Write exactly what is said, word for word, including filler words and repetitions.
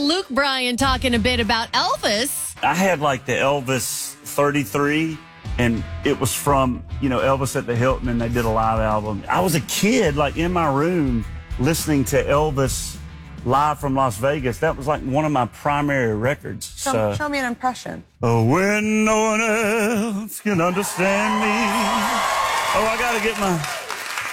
Luke Bryan talking a bit about Elvis. I had like the Elvis thirty-three, and it was from, you know, Elvis at the Hilton, and they did a live album. I was a kid, like in my room, listening to Elvis live from Las Vegas. That was like one of my primary records. Show, so, show me an impression. Oh, when no one else can understand me. Oh, I gotta get my